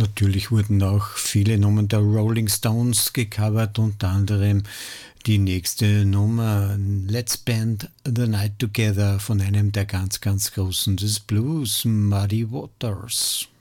natürlich wurden auch viele Nummern der Rolling Stones gecovert, unter anderem die nächste Nummer Let's Spend the Night Together von einem der ganz, ganz Großen des Blues, Muddy Waters.